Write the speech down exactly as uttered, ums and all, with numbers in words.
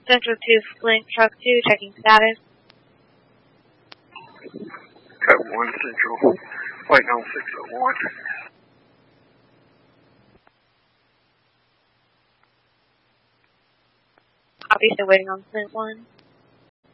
Central two, Flint, Truck two, checking status. Cat one, Central, flight nine six oh one. Obviously waiting on Flint one.